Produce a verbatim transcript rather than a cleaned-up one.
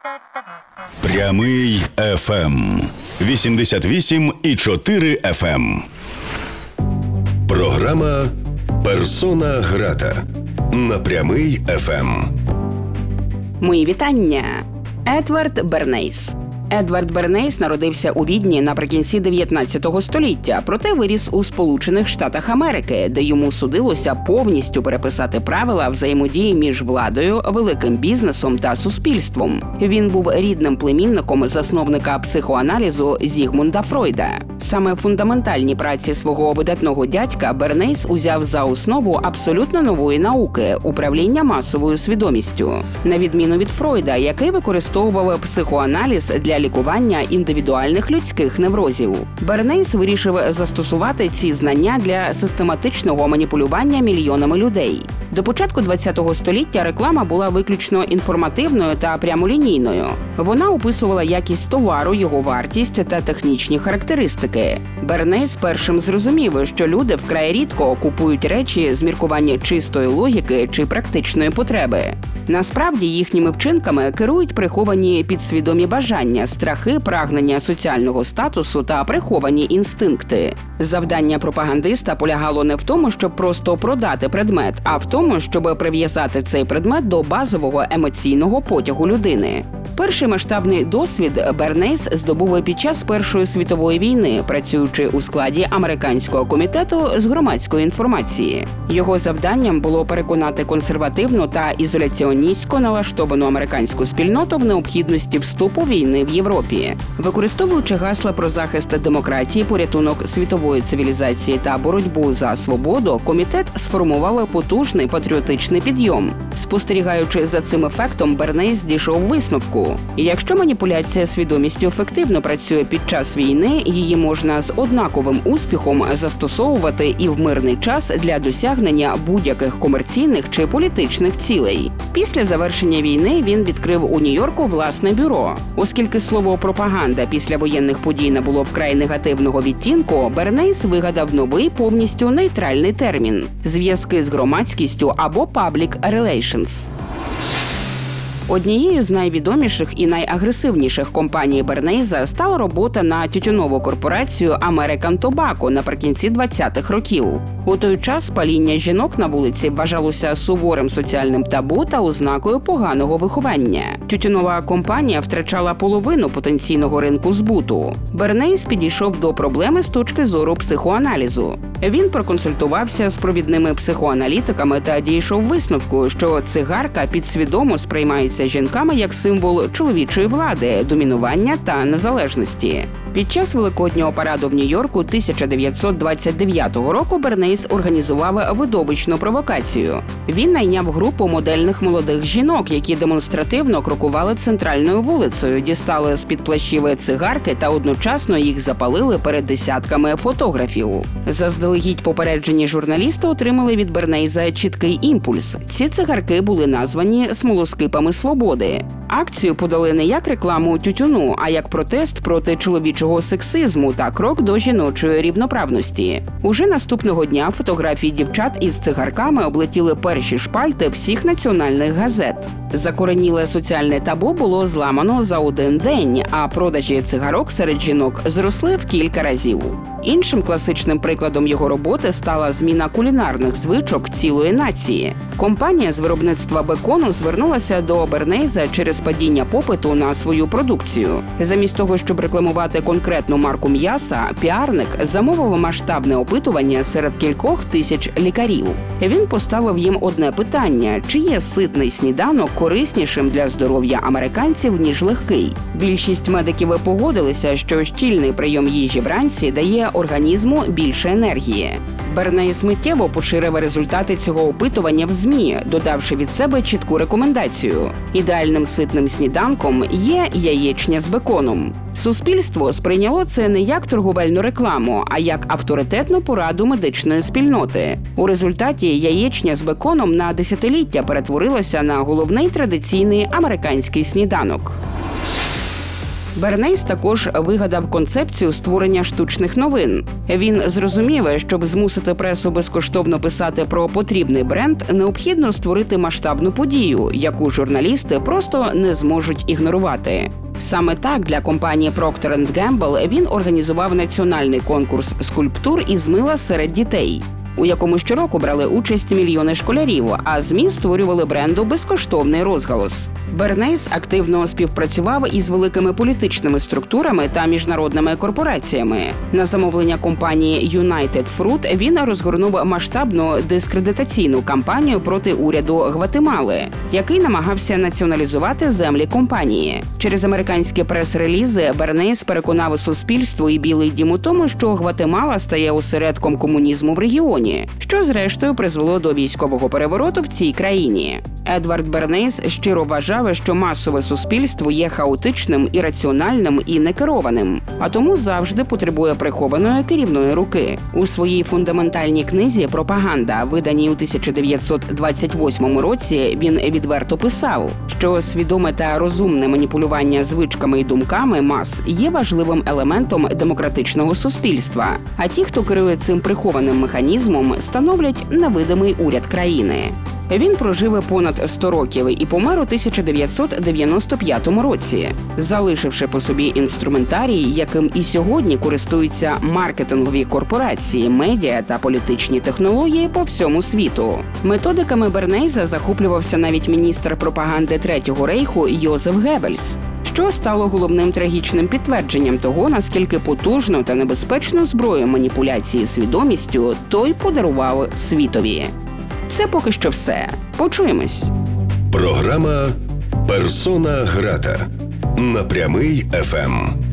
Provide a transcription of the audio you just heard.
Прямий еф ем. вісімдесят вісім і чотири еф ем. Програма «Персона грата» на Прямий еф ем. Мої вітання. Едвард Бернейс. Едвард Бернейс народився у Відні наприкінці дев'ятнадцятого століття, проте виріс у Сполучених Штатах Америки, де йому судилося повністю переписати правила взаємодії між владою, великим бізнесом та суспільством. Він був рідним племінником засновника психоаналізу Зігмунда Фройда. Саме фундаментальні праці свого видатного дядька Бернейс узяв за основу абсолютно нової науки – управління масовою свідомістю. На відміну від Фройда, який використовував психоаналіз для лікування індивідуальних людських неврозів. Бернейс вирішив застосувати ці знання для систематичного маніпулювання мільйонами людей. До початку ХХ століття реклама була виключно інформативною та прямолінійною. Вона описувала якість товару, його вартість та технічні характеристики. Бернейс першим зрозумів, що люди вкрай рідко купують речі з міркування чистої логіки чи практичної потреби. Насправді їхніми вчинками керують приховані підсвідомі бажання, страхи, прагнення соціального статусу та приховані інстинкти. Завдання пропагандиста полягало не в тому, щоб просто продати предмет, а в тому, щоб прив'язати цей предмет до базового емоційного потягу людини. Перший масштабний досвід Бернейс здобув під час Першої світової війни, працюючи у складі Американського комітету з громадської інформації. Його завданням було переконати консервативну та ізоляціоністсько налаштовану американську спільноту в необхідності вступу війни в Європі. Використовуючи гасла про захист демократії, порятунок світової цивілізації та боротьбу за свободу, комітет сформував потужний патріотичний підйом. Спостерігаючи за цим ефектом, Бернейс дійшов висновку: якщо маніпуляція свідомістю ефективно працює під час війни, її можна з однаковим успіхом застосовувати і в мирний час для досягнення будь-яких комерційних чи політичних цілей. Після завершення війни він відкрив у Нью-Йорку власне бюро. Оскільки слово «пропаганда» після воєнних подій набуло вкрай негативного відтінку, Бернейс вигадав новий, повністю нейтральний термін – зв'язки з громадськістю або «public relations». Однією з найвідоміших і найагресивніших компаній Бернейса стала робота на тютюнову корпорацію American Tobacco наприкінці двадцятих років. У той час паління жінок на вулиці вважалося суворим соціальним табу та ознакою поганого виховання. Тютюнова компанія втрачала половину потенційного ринку збуту. Бернейс підійшов до проблеми з точки зору психоаналізу. Він проконсультувався з провідними психоаналітиками та дійшов висновку, що цигарка підсвідомо сприймається жінками як символ чоловічої влади, домінування та незалежності. Під час Великоднього параду в Нью-Йорку тисяча дев'ятсот двадцять дев'ятого року Бернейс організував видовищну провокацію. Він найняв групу модельних молодих жінок, які демонстративно крокували центральною вулицею, дістали з-під плащів цигарки та одночасно їх запалили перед десятками фотографів. Заздалегідь попереджені журналісти отримали від Бернейса чіткий імпульс. Ці цигарки були названі «смолоскипами свободи». Акцію подали не як рекламу тютюну, а як протест проти чоловічого сексизму та крок до жіночої рівноправності. Уже наступного дня фотографії дівчат із цигарками облетіли перші шпальти всіх національних газет. Закореніле соціальне табу було зламано за один день, а продажі цигарок серед жінок зросли в кілька разів. Іншим класичним прикладом його роботи стала зміна кулінарних звичок цілої нації. Компанія з виробництва бекону звернулася до Бернейса через падіння попиту на свою продукцію. Замість того, щоб рекламувати конкретну марку м'яса, піарник замовив масштабне опитування серед кількох тисяч лікарів. Він поставив їм одне питання – чи є ситний сніданок кориснішим для здоров'я американців, ніж легкий? Більшість медиків погодилися, що щільний прийом їжі вранці дає організму більше енергії. Бернейс миттєво поширив результати цього опитування в ЗМІ, додавши від себе чітку рекомендацію. Ідеальним ситним сніданком є яєчня з беконом. Суспільство сприйняло це не як торговельну рекламу, а як авторитетну пораду медичної спільноти. У результаті яєчня з беконом на десятиліття перетворилася на головний традиційний американський сніданок. Бернейс також вигадав концепцію створення штучних новин. Він зрозумів, щоб змусити пресу безкоштовно писати про потрібний бренд, необхідно створити масштабну подію, яку журналісти просто не зможуть ігнорувати. Саме так для компанії Procter енд Gamble він організував національний конкурс скульптур із мила серед дітей, у якому щороку брали участь мільйони школярів, а ЗМІ створювали бренду безкоштовний розголос. Бернейс активно співпрацював із великими політичними структурами та міжнародними корпораціями. На замовлення компанії United Fruit він розгорнув масштабну дискредитаційну кампанію проти уряду Гватемали, який намагався націоналізувати землі компанії. Через американські прес-релізи Бернейс переконав суспільство і Білий дім у тому, що Гватемала стає осередком комунізму в регіоні, що зрештою призвело до військового перевороту в цій країні. Едвард Бернейс щиро вважав, що масове суспільство є хаотичним, ірраціональним і некерованим, а тому завжди потребує прихованої керівної руки. У своїй фундаментальній книзі «Пропаганда», виданій у тисяча дев'ятсот двадцять восьмому році, він відверто писав, що свідоме та розумне маніпулювання звичками і думками мас є важливим елементом демократичного суспільства, а ті, хто керує цим прихованим механізмом, становлять невидимий уряд країни. Він прожив понад сто років і помер у тисяча дев'ятсот дев'яносто п'ятому році, залишивши по собі інструментарій, яким і сьогодні користуються маркетингові корпорації, медіа та політичні технології по всьому світу. Методиками Бернейса захоплювався навіть міністр пропаганди Третього рейху Йозеф Геббельс, що стало головним трагічним підтвердженням того, наскільки потужну та небезпечну зброю маніпуляції свідомістю той подарував світові. Це поки що все. Почуємось. Програма «Персона грата» на Прямий еф ем.